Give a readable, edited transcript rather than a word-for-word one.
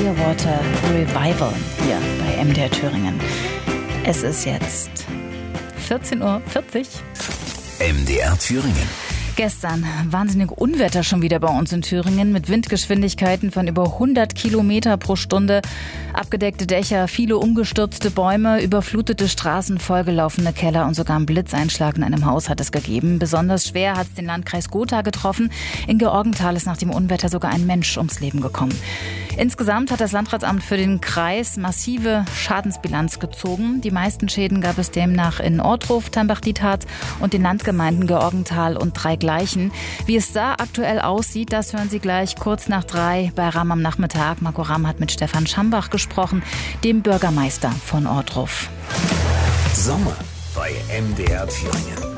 Clearwater Revival hier bei MDR Thüringen. Es ist jetzt 14:40 Uhr. MDR Thüringen. Gestern wahnsinnige Unwetter schon wieder bei uns in Thüringen mit Windgeschwindigkeiten von über 100 Kilometer pro Stunde. Abgedeckte Dächer, viele umgestürzte Bäume, überflutete Straßen, vollgelaufene Keller und sogar einen Blitzeinschlag in einem Haus hat es gegeben. Besonders schwer hat es den Landkreis Gotha getroffen. In Georgenthal ist nach dem Unwetter sogar ein Mensch ums Leben gekommen. Insgesamt hat das Landratsamt für den Kreis massive Schadensbilanz gezogen. Die meisten Schäden gab es demnach in Ortruf, Tambach-Dietharz und den Landgemeinden Georgenthal und Dreigleichen. Wie es da aktuell aussieht, das hören Sie gleich kurz nach 3 bei RAM am Nachmittag. Marco Ramm hat mit Stefan Schambach gesprochen, dem Bürgermeister von Ortruf. Sommer bei MDR Thüringen.